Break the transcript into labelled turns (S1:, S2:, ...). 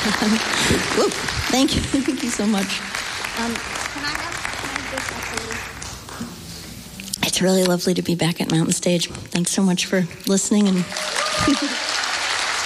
S1: Whoop. Thank you. Thank you so much.
S2: Can I have this up a little?
S1: It's really lovely to be back at Mountain Stage. Thanks so much for listening and